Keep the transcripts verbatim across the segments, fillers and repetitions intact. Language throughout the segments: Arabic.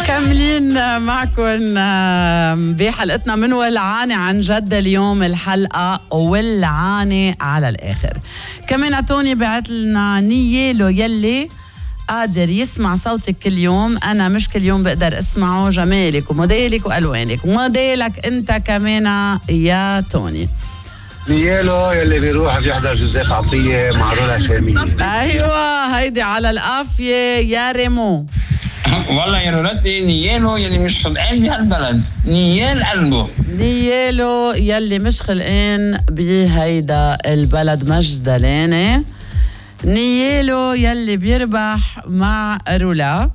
كاملين معكم بحلقتنا من ولعانة عن جد. اليوم الحلقة ولعانة على الآخر. كمان توني بعت لنا نيالو يلي قادر يسمع صوتك كل يوم. أنا مش كل يوم بقدر أسمعه. جمالك وموديلك وألوانك وموديلك أنت كمان يا توني. نيالو يلي بيروح بيحضر جوزيف عطية مع رولا شامية. أيوة هيدي على القافية يا ريمو. والله يا رولاتي نيالو يلي مش خلقان بهالبلد. نيال قلبه نيالو يلي مش خلقان بهيدا البلد. مجد دلانة. نيالو يلي بيربح مع رولا.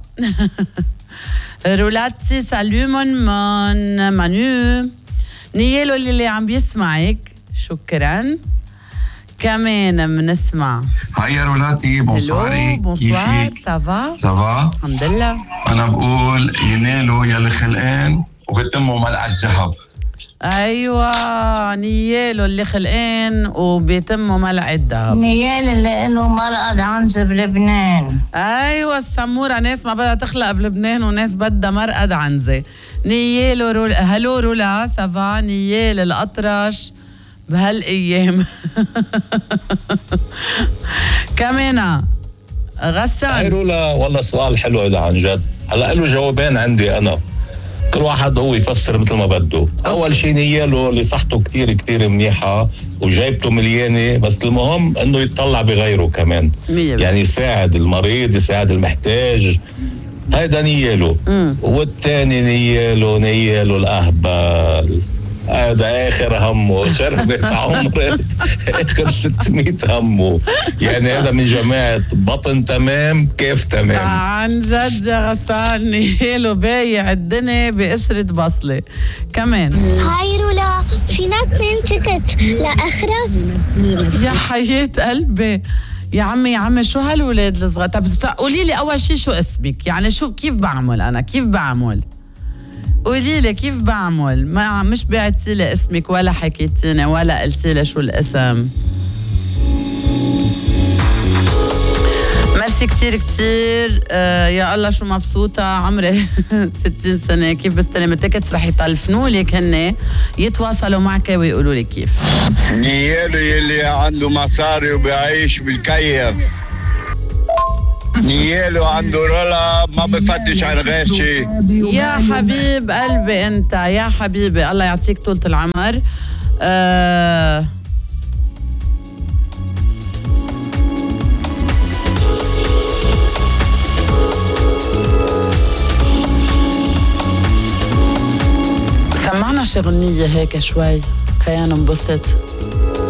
رولاتي سالو مون مون مانو. نيالو اللي عم بيسمعك شكرا. كمان منسمع هاي يا رولاتي بونسواري. بونسوار سافا سافا الحمد لله. انا بقول ينالو يلي خلقان وبتمه ملعقة ذهب. ايوه نيالو اللي خلقان وبيتمه ملعقة ذهب. نيال اللي انه مرقد عنزة بلبنان. ايوه السموره ناس ما بدها تخلق بلبنان وناس بدها مرقد عنزة. نيالو رول... هلو رولا سافا. نيال الأطرش بهالايام. كمان غسان. هاي رولا والله سؤال حلو هذا عن جد. هلا له جوابين عندي انا، كل واحد هو يفسر مثل ما بده. اول شيء نيالو اللي صحته كتير كتير منيحه وجايبته مليانه، بس المهم انه يتطلع بغيره كمان، يعني يساعد المريض يساعد المحتاج. هيدا نيالو. والتاني نيالو نيالو الاهبل. هذا آخر همه شربت عمرت آخر ستمية همه. يعني هذا من جماعة بطن تمام كيف تمام. عن جد يا غسان. نيالو بايع الدنيا بقشرة بصلة. كمان هاي رولا فينا اثنين تيكت لأخرس. يا حياة قلبي يا عمي يا عمي شو هالولاد الصغار. طب قولي لي أول شيء شو اسمك؟ يعني شو كيف بعمل أنا كيف بعمل؟ قولي لي كيف بعمل. ما مش بعتي لي اسمك ولا حكيتيني ولا قلتي لي شو الاسم. ميرسي كتير كتير. آه يا الله شو مبسوطة. عمري ستين سنة. كيف بستلم التيكتس رح يطلفنوا لك هن يتواصلوا معك ويقولوا لي كيف. نيالو يلي عنده مصاري وبيعيش بالكيف. نيالو عنده رولا ما بفتش عن غير شيء. يا حبيب قلبي انت يا حبيبي الله يعطيك طولة العمر. أه سمعنا شي غنية هيك شوي خلينا ننبسط.